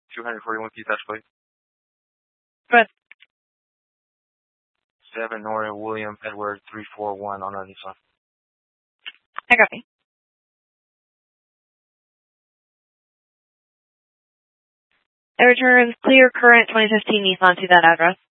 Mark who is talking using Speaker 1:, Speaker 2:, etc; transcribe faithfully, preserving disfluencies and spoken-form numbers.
Speaker 1: two forty-one Keith Plate.
Speaker 2: Good.
Speaker 1: seven Nora William Edward three four one on our Nissan.
Speaker 2: I copy. I return clear current twenty fifteen Nissan to that address.